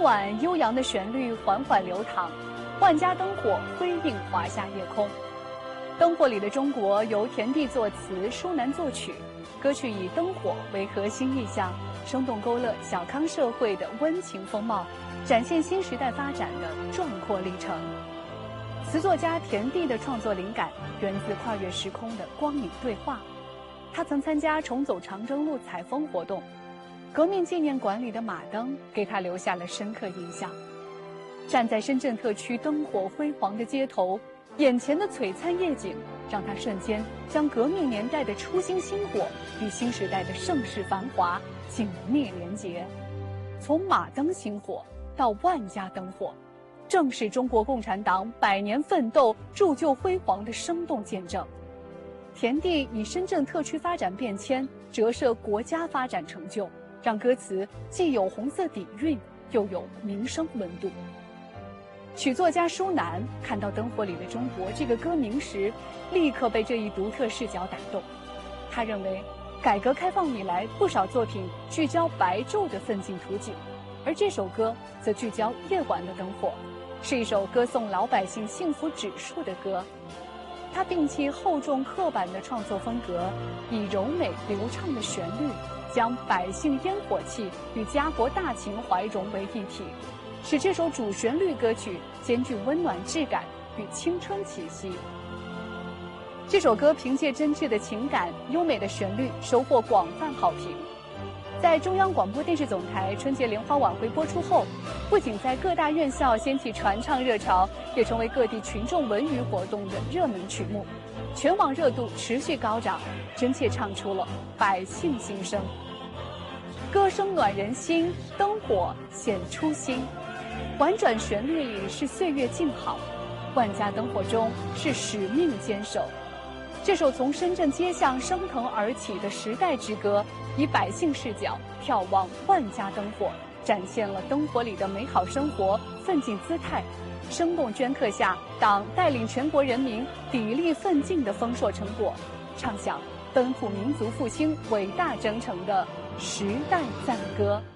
晚悠扬的旋律缓缓流淌，万家灯火辉映华夏夜空。灯火里的中国由田地作词，舒楠作曲。歌曲以灯火为核心意象，生动勾勒小康社会的温情风貌，展现新时代发展的壮阔历程。词作家田地的创作灵感源自跨越时空的光影对话。他曾参加重走长征路采风活动，革命纪念馆里的马灯给他留下了深刻印象。站在深圳特区灯火辉煌的街头，眼前的璀璨夜景让他瞬间将革命年代的初心星火与新时代的盛世繁华紧密连结。从马灯星火到万家灯火，正是中国共产党100年奋斗铸就辉煌的生动见证。田地以深圳特区发展变迁折射国家发展成就，让歌词既有红色底蕴，又有民生温度。曲作家舒楠看到《灯火里的中国》这个歌名时，立刻被这一独特视角打动。他认为，改革开放以来，不少作品聚焦白昼的奋进图景，而这首歌则聚焦夜晚的灯火，是一首歌颂老百姓幸福指数的歌。他摒弃厚重刻板的创作风格，以柔美流畅的旋律，将百姓烟火气与家国大情怀融为一体，使这首主旋律歌曲兼具温暖质感与青春气息。这首歌凭借真挚的情感、优美的旋律，收获广泛好评。在中央广播电视总台春节联欢晚会播出后，不仅在各大院校掀起传唱热潮，也成为各地群众文娱活动的热门曲目，全网热度持续高涨，真切唱出了百姓心声。歌声暖人心，灯火显初心，婉转旋律里是岁月静好，万家灯火中是使命坚守。这首从深圳街巷升腾而起的时代之歌，以百姓视角眺望万家灯火，展现了灯火里的美好生活奋进姿态，生动镌刻下党带领全国人民砥砺奋进的丰硕成果，唱响奔赴民族复兴伟大征程的时代赞歌。